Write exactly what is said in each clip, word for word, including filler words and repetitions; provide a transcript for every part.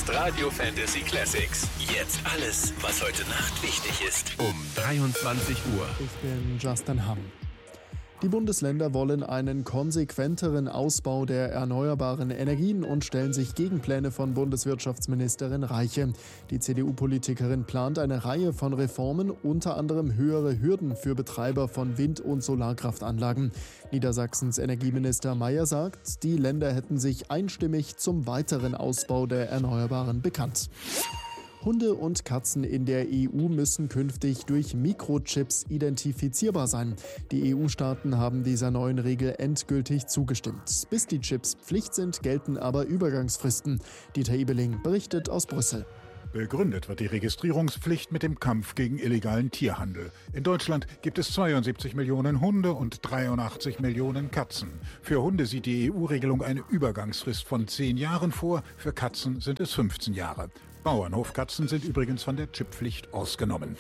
ist Radio Fantasy Classics. Jetzt alles, was heute Nacht wichtig ist. Um dreiundzwanzig Uhr. Ich bin Justin Hamm. Die Bundesländer wollen einen konsequenteren Ausbau der erneuerbaren Energien und stellen sich Gegenpläne von Bundeswirtschaftsministerin Reiche. Die C D U-Politikerin plant eine Reihe von Reformen, unter anderem höhere Hürden für Betreiber von Wind- und Solarkraftanlagen. Niedersachsens Energieminister Mayer sagt, die Länder hätten sich einstimmig zum weiteren Ausbau der Erneuerbaren bekannt. Hunde und Katzen in der E U müssen künftig durch Mikrochips identifizierbar sein. Die E U-Staaten haben dieser neuen Regel endgültig zugestimmt. Bis die Chips Pflicht sind, gelten aber Übergangsfristen. Dieter Ebeling berichtet aus Brüssel. Begründet wird die Registrierungspflicht mit dem Kampf gegen illegalen Tierhandel. In Deutschland gibt es zweiundsiebzig Millionen Hunde und dreiundachtzig Millionen Katzen. Für Hunde sieht die E U-Regelung eine Übergangsfrist von zehn Jahren vor, für Katzen sind es fünfzehn Jahre. Bauernhofkatzen sind übrigens von der Chipppflicht ausgenommen.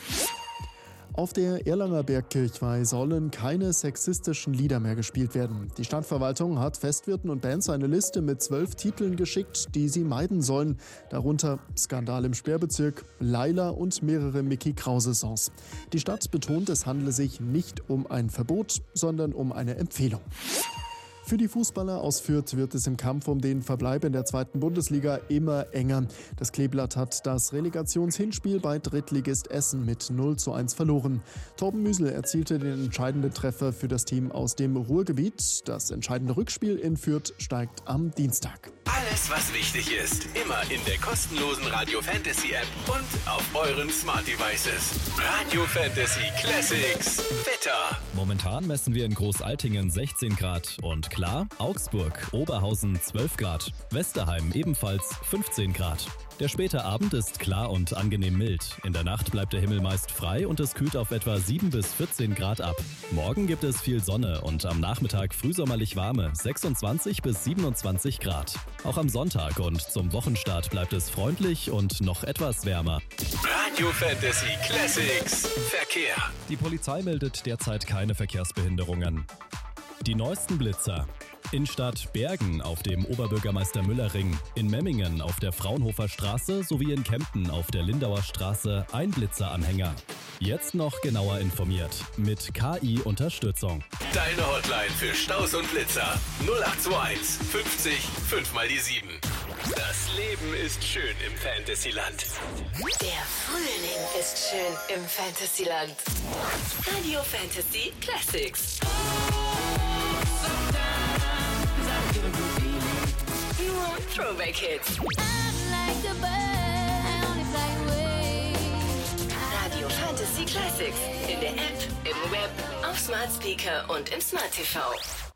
Auf der Erlanger Bergkirchweih sollen keine sexistischen Lieder mehr gespielt werden. Die Stadtverwaltung hat Festwirten und Bands eine Liste mit zwölf Titeln geschickt, die sie meiden sollen. Darunter Skandal im Sperrbezirk, Laila und mehrere Mickey Krause-Songs. Die Stadt betont, es handle sich nicht um ein Verbot, sondern um eine Empfehlung. Für die Fußballer aus Fürth wird es im Kampf um den Verbleib in der zweiten Bundesliga immer enger. Das Kleeblatt hat das Relegationshinspiel bei Drittligist Essen mit null zu eins verloren. Torben Müsel erzielte den entscheidenden Treffer für das Team aus dem Ruhrgebiet. Das entscheidende Rückspiel in Fürth steigt am Dienstag. Alles, was wichtig ist, immer in der kostenlosen Radio Fantasy App und auf euren Smart Devices. Radio Fantasy Classics. Wetter. Momentan messen wir in Großaltingen sechzehn Grad und klar, Augsburg, Oberhausen zwölf Grad, Westerheim ebenfalls fünfzehn Grad. Der späte Abend ist klar und angenehm mild. In der Nacht bleibt der Himmel meist frei und es kühlt auf etwa sieben bis vierzehn Grad ab. Morgen gibt es viel Sonne und am Nachmittag frühsommerlich warme sechsundzwanzig bis siebenundzwanzig Grad. Auch am Sonntag und zum Wochenstart bleibt es freundlich und noch etwas wärmer. Radio Fantasy Classics. Verkehr. Die Polizei meldet derzeit keine Verkehrsbehinderungen. Die neuesten Blitzer. In Stadt Bergen auf dem Oberbürgermeister-Müller-Ring, in Memmingen auf der Fraunhofer Straße sowie in Kempten auf der Lindauer Straße ein Blitzeranhänger. Jetzt noch genauer informiert mit K I-Unterstützung. Deine Hotline für Staus und Blitzer null acht zwei eins fünfzig fünf mal die sieben. Das Leben ist schön im Fantasyland. Der Frühling ist schön im Fantasyland. Radio Fantasy Classics. Nur Throwback Hits. Radio Fantasy Classics. In der App, im Web, auf Smart Speaker und im Smart T V.